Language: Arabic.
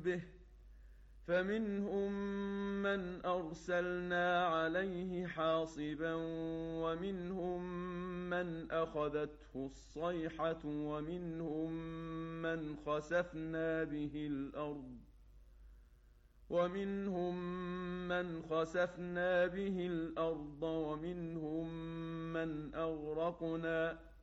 به فمنهم من أرسلنا عليه حاصبا ومنهم من أخذته الصيحة ومنهم من خسفنا به الأرض ومنهم من أغرقنا